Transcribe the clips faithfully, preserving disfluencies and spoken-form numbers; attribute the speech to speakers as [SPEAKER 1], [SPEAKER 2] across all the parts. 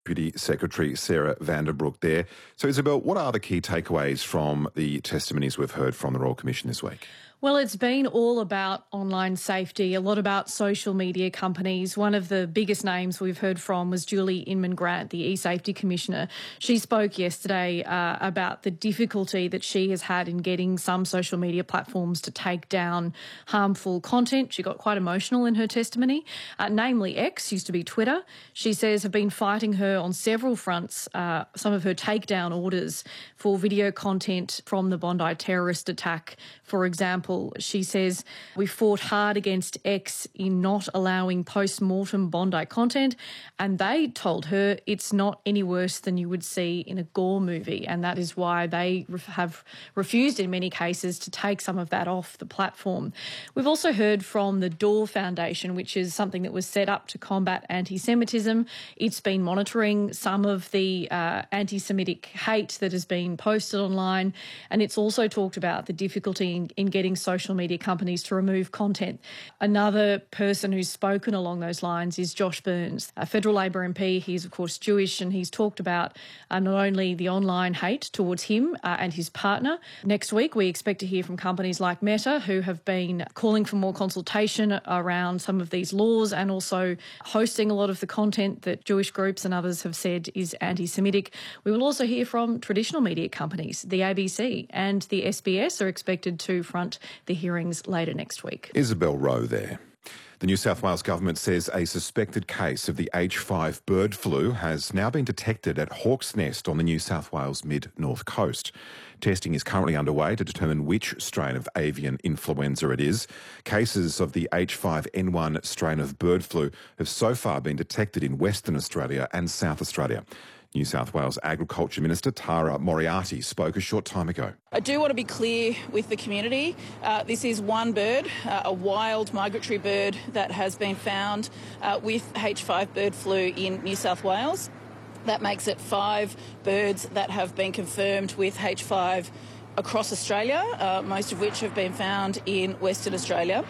[SPEAKER 1] Deputy Secretary Sarah Vanderbroek there. So, Isabel, what are the key takeaways from the testimonies we've heard from the Royal Commission this week?
[SPEAKER 2] Well, it's been all about online safety, a lot about social media companies. One of the biggest names we've heard from was Julie Inman-Grant, the e-safety commissioner. She spoke yesterday uh, about the difficulty that she has had in getting some social media platforms to take down harmful content. She got quite emotional in her testimony, uh, namely X, used to be Twitter. She says have been fighting her on several fronts, uh, some of her takedown orders for video content from the Bondi terrorist attack, for example. She says, we fought hard against X in not allowing post-mortem Bondi content, and they told her it's not any worse than you would see in a gore movie, and that is why they have refused in many cases to take some of that off the platform. We've also heard from the Door Foundation, which is something that was set up to combat anti-Semitism. It's been monitoring some of the uh, anti-Semitic hate that has been posted online, and it's also talked about the difficulty in, in getting social media companies to remove content. Another person who's spoken along those lines is Josh Burns, a federal Labor M P. He's, of course, Jewish, and he's talked about uh, not only the online hate towards him uh, and his partner. Next week, we expect to hear from companies like Meta, who have been calling for more consultation around some of these laws and also hosting a lot of the content that Jewish groups and others have said is anti-Semitic. We will also hear from traditional media companies. The A B C and the S B S are expected to front the hearings later next week.
[SPEAKER 1] Isabel Rowe there. The New South Wales government says a suspected case of the H five bird flu has now been detected at Hawk's Nest on the New South Wales mid-north coast. Testing is currently underway to determine which strain of avian influenza it is. Cases of the H five N one strain of bird flu have so far been detected in Western Australia and South Australia. New South Wales Agriculture Minister Tara Moriarty spoke a short time ago.
[SPEAKER 3] I do want to be clear with the community. Uh, this is one bird, uh, a wild migratory bird that has been found uh, with H five bird flu in New South Wales. That makes it five birds that have been confirmed with H five across Australia, uh, most of which have been found in Western Australia.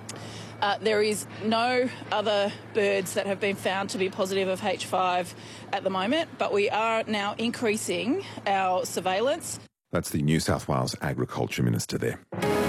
[SPEAKER 3] Uh, there is no other birds that have been found to be positive of H five at the moment, but we are now increasing our surveillance.
[SPEAKER 1] That's the New South Wales Agriculture Minister there.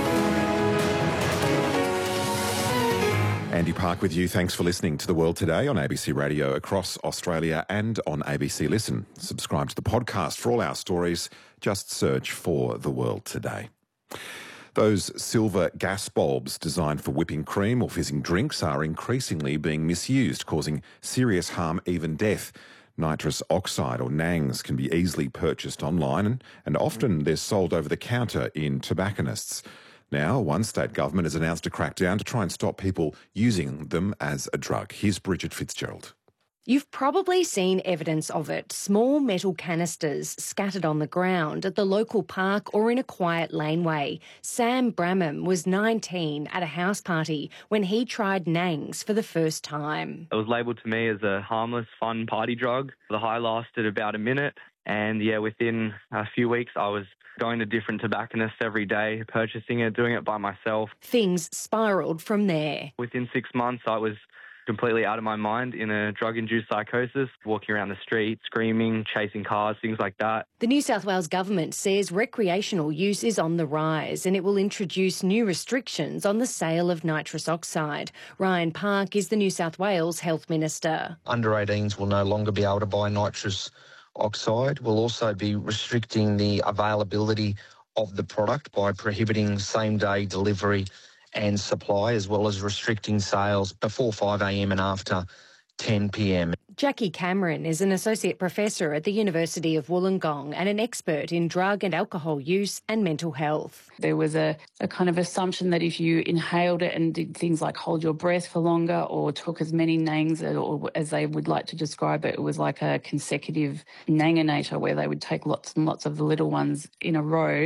[SPEAKER 1] Andy Park with you. Thanks for listening to The World Today on A B C Radio across Australia and on A B C Listen. Subscribe to the podcast for all our stories. Just search for The World Today. Those silver gas bulbs designed for whipping cream or fizzing drinks are increasingly being misused, causing serious harm, even death. Nitrous oxide, or NANGs, can be easily purchased online and, and often they're sold over the counter in tobacconists. Now, one state government has announced a crackdown to try and stop people using them as a drug. Here's Bridget Fitzgerald.
[SPEAKER 4] You've probably seen evidence of it, small metal canisters scattered on the ground at the local park or in a quiet laneway. Sam Bramham was nineteen at a house party when he tried NANGs for the first time.
[SPEAKER 5] It was labelled to me as a harmless, fun party drug. The high lasted about a minute, and yeah, within a few weeks I was going to different tobacconists every day, purchasing it, doing it by myself.
[SPEAKER 4] Things spiralled from there.
[SPEAKER 5] Within six months I was completely out of my mind in a drug-induced psychosis, walking around the street, screaming, chasing cars, things like that.
[SPEAKER 4] The New South Wales government says recreational use is on the rise and it will introduce new restrictions on the sale of nitrous oxide. Ryan Park is the New South Wales Health Minister.
[SPEAKER 6] Under eighteens will no longer be able to buy nitrous oxide. We'll also be restricting the availability of the product by prohibiting same-day delivery and supply, as well as restricting sales before five a m and after ten p m.
[SPEAKER 4] Jackie Cameron is an associate professor at the University of Wollongong and an expert in drug and alcohol use and mental health.
[SPEAKER 7] There was a, a kind of assumption that if you inhaled it and did things like hold your breath for longer or took as many nangs or as they would like to describe it, it was like a consecutive nanginator where they would take lots and lots of the little ones in a row.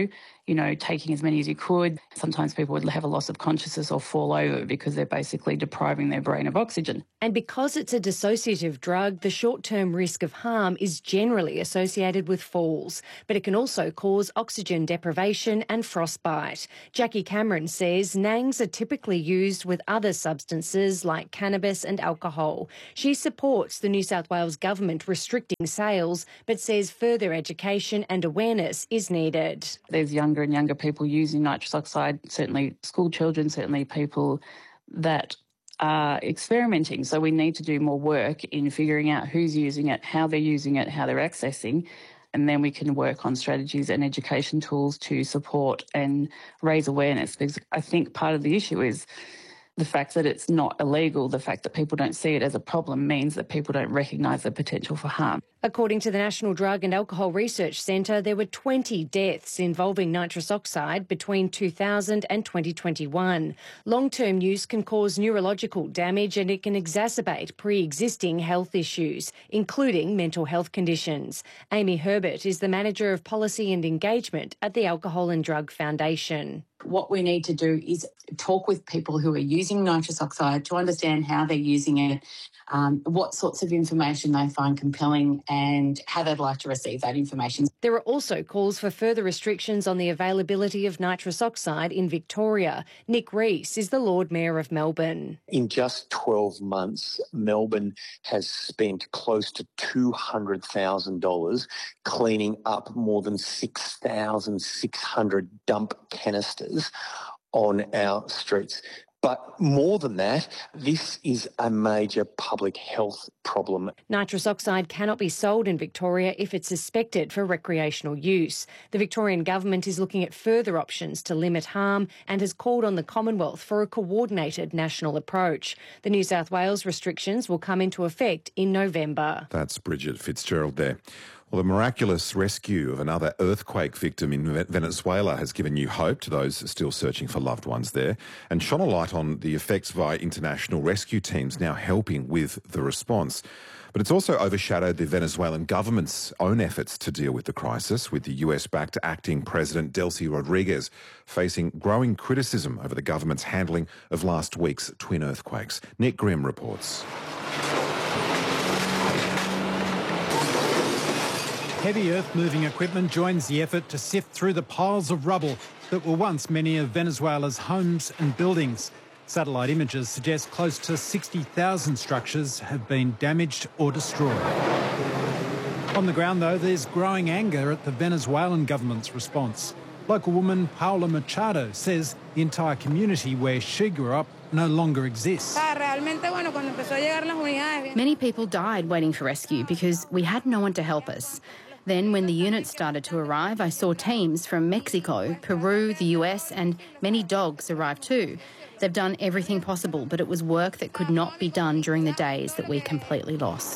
[SPEAKER 7] you know, taking as many as you could. Sometimes people would have a loss of consciousness or fall over because they're basically depriving their brain of oxygen.
[SPEAKER 4] And because it's a dissociative drug, the short-term risk of harm is generally associated with falls, but it can also cause oxygen deprivation and frostbite. Jackie Cameron says nangs are typically used with other substances like cannabis and alcohol. She supports the New South Wales government restricting sales, but says further education and awareness is needed.
[SPEAKER 7] There's younger and younger people using nitrous oxide, certainly school children, certainly people that are experimenting. So we need to do more work in figuring out who's using it, how they're using it, how they're accessing, and then we can work on strategies and education tools to support and raise awareness. Because I think part of the issue is the fact that it's not illegal, the fact that people don't see it as a problem means that people don't recognise the potential for harm.
[SPEAKER 4] According to the National Drug and Alcohol Research Centre, there were twenty deaths involving nitrous oxide between two thousand and twenty twenty-one. Long-term use can cause neurological damage and it can exacerbate pre-existing health issues, including mental health conditions. Amy Herbert is the Manager of Policy and Engagement at the Alcohol and Drug Foundation.
[SPEAKER 8] What we need to do is talk with people who are using nitrous oxide to understand how they're using it, um, what sorts of information they find compelling and how they'd like to receive that information.
[SPEAKER 4] There are also calls for further restrictions on the availability of nitrous oxide in Victoria. Nick Rees is the Lord Mayor of Melbourne.
[SPEAKER 9] In just twelve months, Melbourne has spent close to two hundred thousand dollars cleaning up more than six thousand six hundred dump canisters on our streets. But more than that, this is a major public health problem.
[SPEAKER 4] Nitrous oxide cannot be sold in Victoria if it's suspected for recreational use. The Victorian government is looking at further options to limit harm and has called on the Commonwealth for a coordinated national approach. The New South Wales restrictions will come into effect in November.
[SPEAKER 1] That's Bridget Fitzgerald there. Well, the miraculous rescue of another earthquake victim in Venezuela has given new hope to those still searching for loved ones there and shone a light on the effects via international rescue teams now helping with the response. But it's also overshadowed the Venezuelan government's own efforts to deal with the crisis, with the U S-backed acting President Delcy Rodriguez facing growing criticism over the government's handling of last week's twin earthquakes. Nick Grimm reports.
[SPEAKER 10] Heavy earth-moving equipment joins the effort to sift through the piles of rubble that were once many of Venezuela's homes and buildings. Satellite images suggest close to sixty thousand structures have been damaged or destroyed. On the ground, though, there's growing anger at the Venezuelan government's response. Local woman Paula Machado says the entire community where she grew up no longer exists.
[SPEAKER 11] Many people died waiting for rescue because we had no one to help us. Then when the units started to arrive, I saw teams from Mexico, Peru, the U S and many dogs arrive too. They've done everything possible, but it was work that could not be done during the days that we completely lost.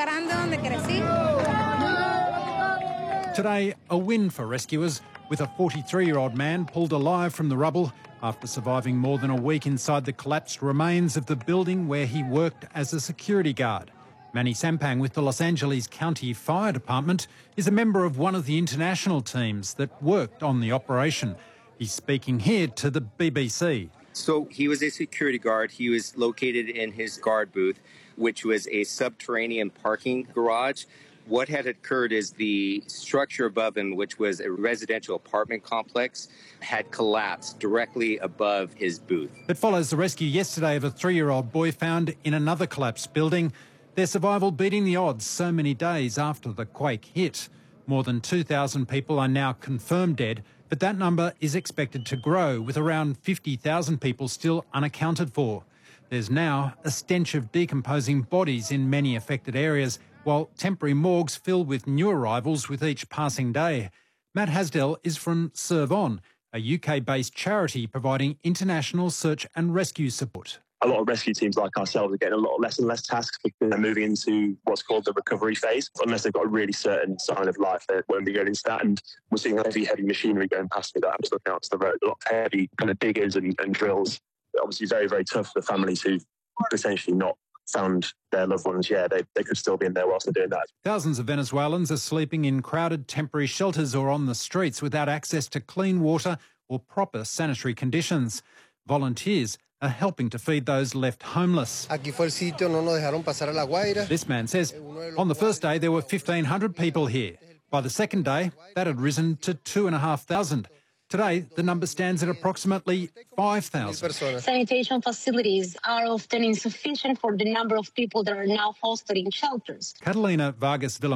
[SPEAKER 10] Today, a win for rescuers, with a forty-three-year-old man pulled alive from the rubble after surviving more than a week inside the collapsed remains of the building where he worked as a security guard. Manny Sampang with the Los Angeles County Fire Department is a member of one of the international teams that worked on the operation. He's speaking here to the B B C.
[SPEAKER 12] So he was a security guard. He was located in his guard booth, which was a subterranean parking garage. What had occurred is the structure above him, which was a residential apartment complex, had collapsed directly above his booth.
[SPEAKER 10] It follows the rescue yesterday of a three-year-old boy found in another collapsed building. Their survival beating the odds so many days after the quake hit. More than two thousand people are now confirmed dead, but that number is expected to grow, with around fifty thousand people still unaccounted for. There's now a stench of decomposing bodies in many affected areas, while temporary morgues fill with new arrivals with each passing day. Matt Hasdell is from Serve On, a U K-based charity providing international search and rescue support.
[SPEAKER 13] A lot of rescue teams like ourselves are getting a lot less and less tasks because they're moving into what's called the recovery phase. Unless they've got a really certain sign of life, they won't be going into that. And we're seeing heavy, heavy machinery going past me that I'm just looking out to the road. A lot of heavy kind of diggers and, and drills. Obviously very, very tough for the families who've potentially not found their loved ones, yeah, they, they could still be in there whilst they're doing that.
[SPEAKER 10] Thousands of Venezuelans are sleeping in crowded temporary shelters or on the streets without access to clean water or proper sanitary conditions. Volunteers are helping to feed those left homeless. This man says on the first day there were fifteen hundred people here. By the second day, that had risen to two thousand five hundred. Today, the number stands at approximately five thousand.
[SPEAKER 14] Sanitation facilities are often insufficient for the number of people that are now hosted in shelters.
[SPEAKER 10] Catalina Vargas Villa